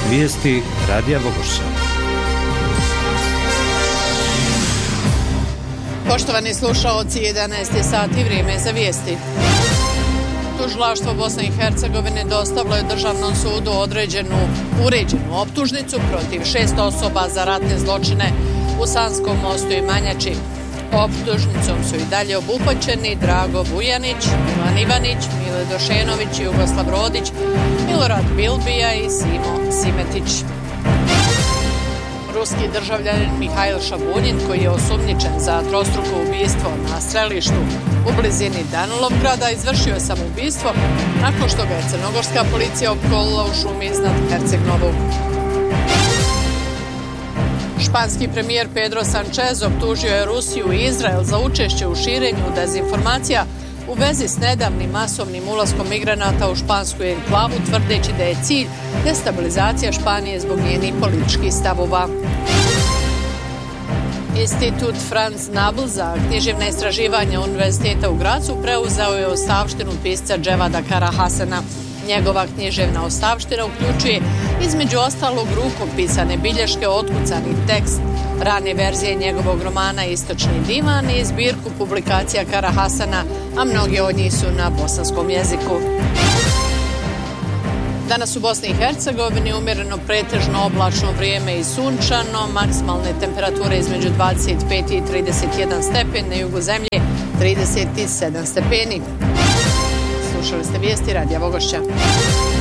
Vijesti Radija Vogošća. Poštovani slušaoci, 11 sati, vrijeme za vijesti. Tužilaštvo Bosne i Hercegovine dostavilo je Državnom sudu uređenu optužnicu protiv 6 osoba za ratne zločine u Sanskom Mostu i Manjači. Optužnicom su i dalje obuhvaćeni Drago Bujanić, Milan Ivanić, Mile Došenović, Jugoslav Rodić, Milorad Bilbija i Simo Simetić. Ruski državljanin Mihajl Šabunjin, koji je osumnjičen za trostruko ubistvo na strelištu u blizini Danulovgrada, izvršio je samoubistvo nakon što ga je crnogorska policija opkolila u šumi iznad Herceg-Novog. Španski premijer Pedro Sanchez optužio je Rusiju i Izrael za učešće u širenju dezinformacija u vezi s nedavnim masovnim ulaskom migranata u špansku enklavu, tvrdeći da je cilj destabilizacija Španije zbog njenih političkih stavova. Institut Franz Nabl za književna istraživanja Univerziteta u Gracu preuzeo je ostavštinu pisca Dževada Karahasana. Njegova književna ostavština uključuje između ostalog rukopisane bilješke, otkucani tekst, rane verzije njegovog romana Istočni divan i zbirku publikacija Karahasana, a mnogi od njih su na bosanskom jeziku. Danas u Bosni i Hercegovini umjereno pretežno oblačno vrijeme i sunčano, maksimalne temperature između 25 i 31 stepen, na jugu zemlje 37 stepeni. Slušali ste vijesti Radija Vogošća.